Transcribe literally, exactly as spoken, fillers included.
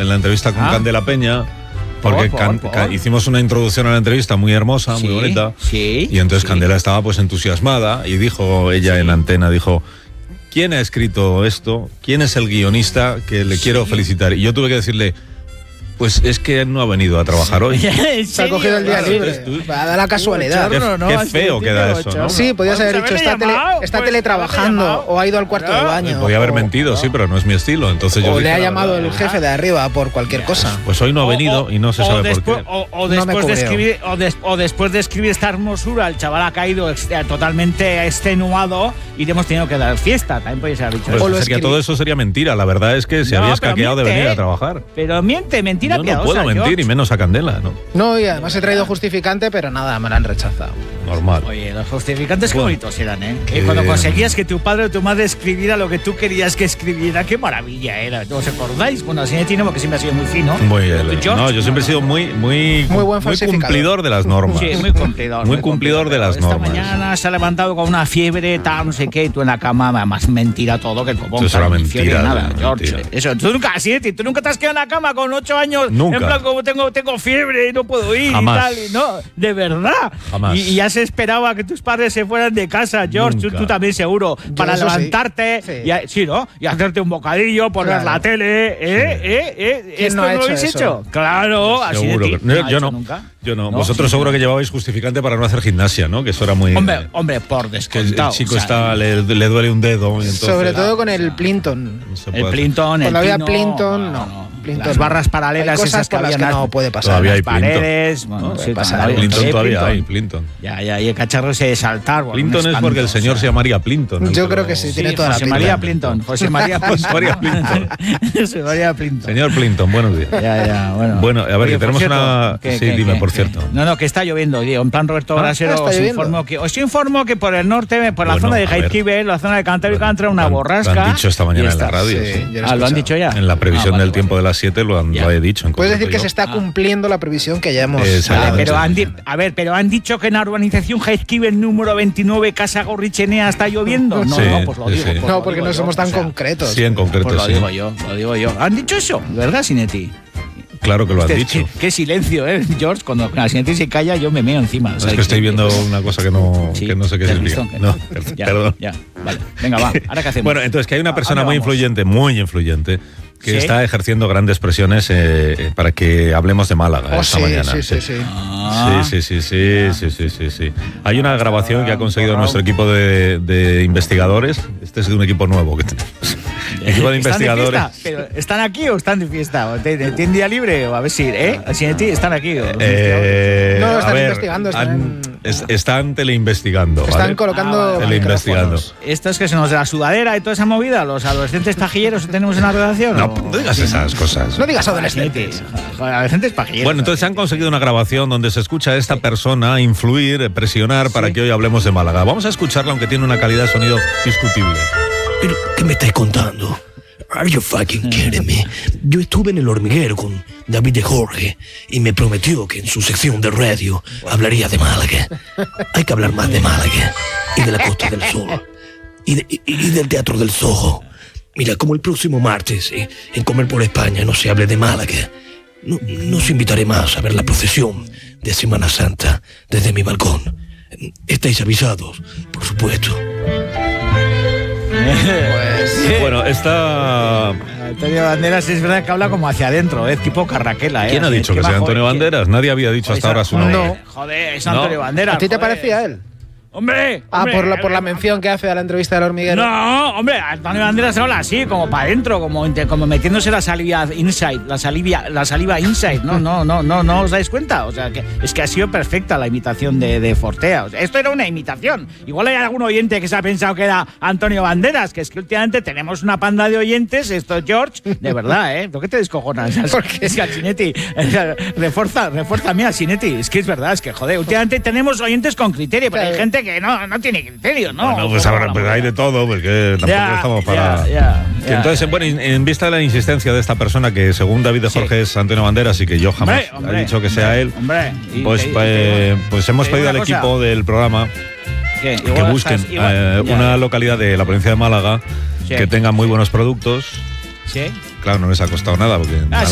en la entrevista con ah. Candela Peña. Porque por, por, por. hicimos una introducción a la entrevista muy hermosa, sí, muy bonita. Sí, y entonces sí. Candela estaba pues entusiasmada y dijo ella sí. en antena, dijo, ¿quién ha escrito esto? ¿Quién es el guionista que le sí. quiero felicitar? Y yo tuve que decirle, pues es que no ha venido a trabajar hoy. Se ha cogido el día claro, libre. Va a dar la casualidad. Qué, ¿no? Qué feo queda eso, ¿no? Sí, podías haber dicho, está, tele, está pues, teletrabajando o ha ido al cuarto claro. de baño. Podía haber o, mentido, o, sí, pero no es mi estilo. Entonces o yo le ha llamado verdad, el jefe de arriba por cualquier cosa. Pues hoy no ha venido o, y no se sabe después, por qué. O, o, después no de escribir, o, des, o después de escribir esta hermosura, el chaval ha caído ex, totalmente extenuado y le hemos tenido que dar fiesta. También podéis haber dicho pues eso. Sería, todo eso sería mentira. La verdad es que se no, había escaqueado miente, de venir a trabajar. Pero miente, mentira yo piadosa. No puedo mentir. Y menos a Candela, ¿no? No, y además he traído justificante, pero nada, me lo han rechazado. Normal. Oye, los justificantes qué bonitos eran, ¿eh? Que cuando conseguías que tu padre o tu madre escribiera lo que tú querías que escribiera, qué maravilla era. ¿Os acordáis? Bueno, así tiene porque siempre ha sido muy fino. Muy bien. No, yo siempre he sido muy, muy, muy, buen muy cumplidor de las normas. Sí, muy cumplidor. Muy, muy cumplidor de las esta normas. Esta mañana se ha levantado con una fiebre, tal, no sé qué, y tú en la cama, más mentira todo que el copón. Eso era mentira. Nada, George. Eso, tú nunca, sí, tú nunca te has quedado en la cama con ocho años. Nunca. En plan, como tengo, tengo fiebre y no puedo ir. Jamás. Y tal, y no, de verdad. Jamás. Y, y ya se esperaba que tus padres se fueran de casa, George, tú, tú también seguro, Yo para levantarte, sí. Sí. Y, sí, ¿no? Y hacerte un bocadillo, poner claro. la tele, ¿eh? Sí. ¿Eh? ¿Eh? ¿Quién ¿Esto no ha no hecho lo habéis eso? hecho? Claro, así seguro de ti. que, no, ¿No yo ha no. Nunca? Yo no. no. Vosotros seguro que llevabais justificante para no hacer gimnasia, ¿no? Que eso era muy... Hombre, hombre por descontado. Que el chico o sea, está, le, le duele un dedo. Y entonces, sobre todo con el Plinton. No el Plinton, el Cuando había pino, Plinton, no. no. Plinton, las barras paralelas hay esas cosas que, que, que no puede pasar. Todavía hay las paredes, bueno, no sí, pasar. Plinton todavía Plinton. hay, Plinton. Ya, ya, y el cacharro ese de saltar. Bueno, Plinton es porque el señor o sea, se llamaría Plinton. ¿no? Yo creo que sí, tiene sí, toda José la María pinta. Plinton. José María Plinton. José María Plinton. José María Plinton. Señor Plinton, buenos días. Ya, ya, bueno. Bueno, a ver, Oye, que tenemos cierto, una... que, sí, que, dime, que, por que, cierto. No, no, que está lloviendo, digo, en plan Roberto ah, Brasero, ah, os informo, que, os informo que por el norte, por la bueno, zona de Jaizkibel, la zona de Cantabria, ha entrado una borrasca. Lo han dicho esta mañana en la radio. Sí, sí. Ah, lo han dicho ya. En la previsión ah, vale, del tiempo vale. de las siete lo, han, lo he dicho. Puedes decir que yo. se está cumpliendo la previsión que ya hemos... Vale, pero han di- a ver, pero han dicho que en la urbanización Jaizkibel número veintinueve, Casa Gorrichenea, está lloviendo. No, sí, no, pues lo digo. sí. Pues no, lo porque digo no yo, somos tan o sea, concretos. Sí, en concreto, pues lo sí. digo yo, lo digo yo. ¿Han dicho eso? ¿Verdad, Sinetti? Claro que lo han Usted, dicho. Qué, qué silencio, ¿eh, George? Cuando la Sinetti se calla, yo me meo encima. Es que estoy viendo una cosa que no, sí, que no sé qué significa. No, ya, perdón. Ya, vale. Venga, va. ¿Ahora qué hacemos? Bueno, entonces que hay una persona muy vamos? influyente, muy influyente, que ¿Sí? está ejerciendo grandes presiones eh, para que hablemos de Málaga Oh, esta sí, mañana. sí, sí, sí. Ah, Sí, sí, sí, sí, sí, sí, sí, sí. Hay una grabación que ha conseguido nuestro equipo de, de investigadores. Este es de un equipo nuevo que tenemos. Equipo de investigadores. ¿Están de fiesta? ¿Pero están aquí o están de fiesta? ¿Tienen día libre? O a ver si, ¿eh? Sinetti, ¿están aquí? Eh, No, están a ver, investigando, están- han- es- están teleinvestigando. Están ¿vale? colocando Ah, vale. Teleinvestigando. micrófonos. Esto es que se nos de la sudadera y toda esa movida, los adolescentes pajilleros que tenemos en la redacción. No, ¿o? no digas esas cosas. No digas Sinetti, adolescentes. joder, adolescentes pajilleros. Bueno, entonces han conseguido una grabación donde se escucha a esta persona influir, presionar para Sí. que hoy hablemos de Málaga. Vamos a escucharla aunque tiene una calidad de sonido discutible. ¿Pero qué me estáis contando? Are you fucking kidding me? Yo estuve en El Hormiguero con David de Jorge y me prometió que en su sección de radio hablaría de Málaga. Hay que hablar más de Málaga y de la Costa del Sol y, de- y- y del Teatro del Soho. Mira, como el próximo martes eh, en Comer por España no se hable de Málaga, no, no os invitaré más a ver la procesión de Semana Santa desde mi balcón. Estáis avisados, por supuesto. Pues... Bueno, esta... Antonio Banderas es verdad que habla como hacia adentro, ¿eh? Tipo Carraquela, ¿eh? ¿Quién ha Así, dicho que qué sea majo, Antonio ¿quién? Banderas? Nadie había dicho hasta ahora su Joder, nombre. Joder, es No. Antonio Banderas. ¿A ti te joder. parecía él? ¡Hombre! Ah, hombre, por la, por la mención que hace a la entrevista del Hormiguero. No, hombre, Antonio Banderas habla así, como para adentro, como, inte- como metiéndose la saliva inside, la saliva, la saliva inside. No, no, no, no, no os dais cuenta. O sea, que es que ha sido perfecta la imitación de, de Fortea. O sea, esto era una imitación. Igual hay algún oyente que se ha pensado que era Antonio Banderas, que es que últimamente tenemos una panda de oyentes, esto es George, de verdad, ¿eh? ¿Por qué te descojonas? ¿Por qué? Es que al Sinetti, refuerza, refuerza a Sinetti. Es que es verdad, es que joder, últimamente tenemos oyentes con criterio, pero hay Claro. gente que no, no tiene criterio, ¿no? Bueno, pues ahora pues hay de todo, porque tampoco Ya, estamos ya, para... ya, Y ya. entonces, bueno, en, en vista de la insistencia de esta persona, que según David de Jorge Sí. es Antonio Banderas y que yo jamás Hombre, hombre, he dicho que sea hombre, él, hombre, y pues, te- eh, te- pues hemos te digo pedido al una cosa. equipo del programa ¿Qué? que Igual busquen estás- igual- eh, ya, una ya. localidad de la provincia de Málaga Sí. que tenga muy buenos productos. ¿Sí? Claro, no les ha costado nada, porque en Ah, Málaga